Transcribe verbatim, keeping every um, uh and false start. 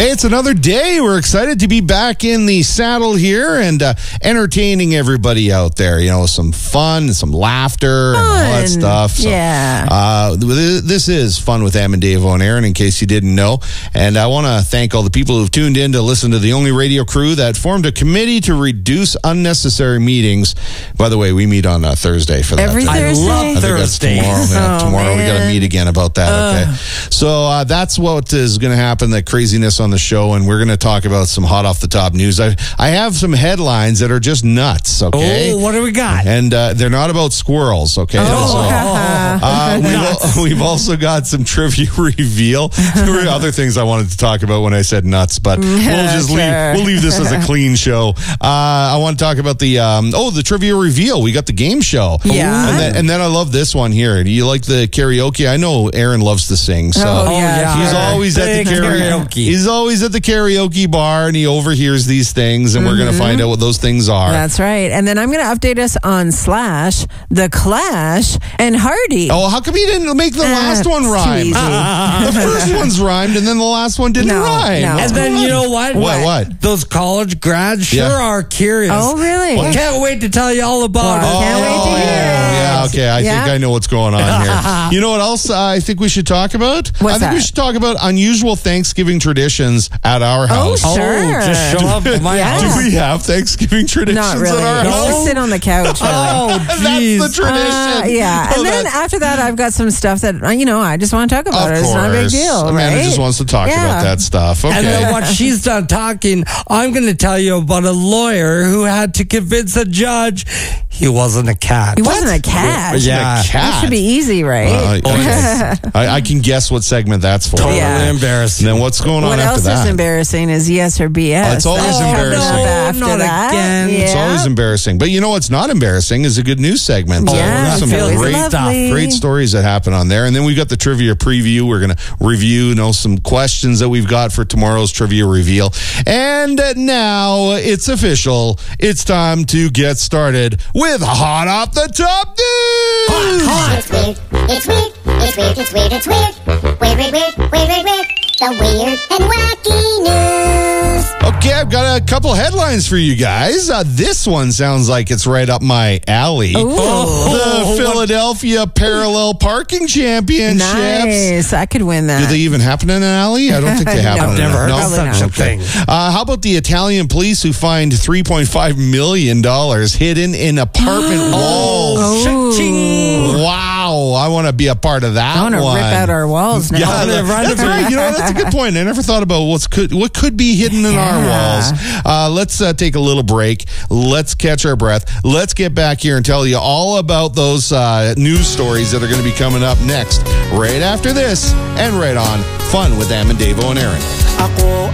Hey, it's another day. We're excited to be back in the saddle here and uh, entertaining everybody out there. You know, some fun and some laughter Fun. and all that stuff. So, yeah. Uh, this is Fun with Em and Dave and Aaron, in case you didn't know. And I want to thank all the people who've tuned in to listen to the only radio crew that formed a committee to reduce unnecessary meetings. By the way, we meet on uh, Thursday for that. Every I Thursday? love think that's Thursday. tomorrow. Yeah, Oh, tomorrow we got to man. meet again about that. Uh. Okay, so uh, that's what is going to happen. That craziness on the show, and we're going to talk about some hot off the top news. I I have some headlines that are just nuts. Okay, Oh, what do we got? and uh, they're not about squirrels. Okay, Oh. so, uh, we've, al- we've also got some trivia reveal. There were other things I wanted to talk about when I said nuts, but we'll just Sure. leave. We'll leave this as a clean show. Uh, I want to talk about the um, oh the trivia reveal. We got the game show. Yeah. and then, and then I love this one here. Do you like the karaoke? I know Aaron loves to sing, so. Oh, Oh, yeah. He's sure. always at the Big karaoke. karaoke. He's always at the karaoke bar, and he overhears these things, and we're going to find out what those things are. That's right. And then I'm going to update us on Slash, The Clash, and Hardy. Oh, how come you didn't make the Uh, last one it's too rhyme? easy. The first one's rhymed, and then the last one didn't No, rhyme. no. And then you know what? What, what? Those college grads sure Yeah. are curious. Oh, really? Well, can't wait to tell you all about Well, it. can't wait to hear yeah. it. Yeah, okay. I Yeah? think I know what's going on here. You know what else uh, I think we should talk about? What's I think we that? should talk about unusual Thanksgiving traditions at our house. Oh, sure. Oh, just show up at my Yeah. house. Do we have Thanksgiving traditions Not really. at our It's house? just sit on the couch. Really. Oh, That's jeez. the tradition. Uh, yeah, Oh, and then that- after that, I've got some stuff that uh, you know I just want to talk about. Of it. It's not a big course. deal, Amanda right? just wants to talk Yeah. about that stuff. Okay. And then once she's done talking, I'm going to tell you about a lawyer who had to convince a judge he wasn't a cat. He wasn't a cat. Wasn't a Yeah. cat. That should be easy, right? Uh, okay. I, I can guess what segment that's for. Totally Yeah. embarrassing. And then what's going on What after else that? is embarrassing is yes or B S. Oh, it's always That's coming embarrassing. up No, after not that. again. Yeah. It's always embarrassing. But you know what's not embarrassing is a good news segment. So Yeah, there's it's some always great lovely. Great stories that happen on there. And then we've got the trivia preview. We're going to review, you know, some questions that we've got for tomorrow's trivia reveal. And now it's official. It's time to get started with Hot Off the Top News. It's weird, it's weird, it's weird, it's weird, it's weird. Weird, weird, weird, weird, weird, weird. The weird and wacky news. Okay, I've got a couple headlines for you guys. Uh, this one sounds like it's right up my alley. Ooh. The Philadelphia Parallel Parking Championships. Nice. I could win that. Do they even happen in an alley? I don't think they happen. I've in never an- heard no? of such a thing. Uh, how about the Italian police who find three point five million dollars hidden in apartment walls? Oh. Cha-ching. Wow, I want to be a part of that I want to one. rip out our walls now. Yeah, they're that- right that's up right. You know, that's a good point. I never thought about what's could what could be hidden in our Yeah. walls. Uh, let's uh, take a little break. Let's catch our breath. Let's get back here and tell you all about those uh, news stories that are going to be coming up next, right after this, and right on Fun with Em and Dave and Aaron. Ako